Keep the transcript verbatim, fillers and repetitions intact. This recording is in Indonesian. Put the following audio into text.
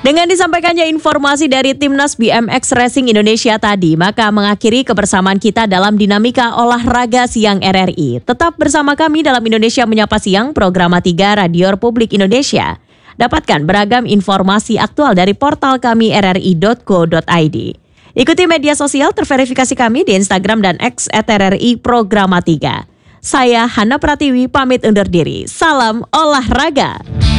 Dengan disampaikannya informasi dari Timnas B M X Racing Indonesia tadi, maka mengakhiri kebersamaan kita dalam dinamika olahraga siang R R I. Tetap bersama kami dalam Indonesia Menyapa Siang, program tiga Radio Republik Indonesia. Dapatkan beragam informasi aktual dari portal kami r r i dot co dot i d. Ikuti media sosial terverifikasi kami di Instagram dan X at R R I Programa tiga. Saya Hana Pratiwi pamit undur diri. Salam olahraga.